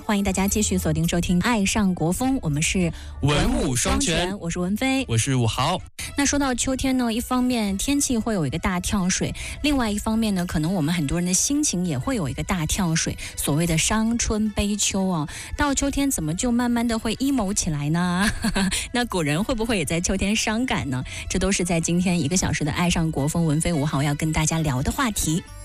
欢迎大家继续锁定收听《爱上国风》，我们是文武双全， 我是文飞， 我是武豪。 那说到秋天呢，一方面天气会有一个大跳水，另外一方面呢，可能我们很多人的心情也会有一个大跳水，所谓的伤春悲秋哦。到秋天怎么就慢慢的会 emo 起来呢？那古人会不会也在秋天伤感呢？这都是在今天1个小时的《爱上国风》文飞武豪要跟大家聊的话题。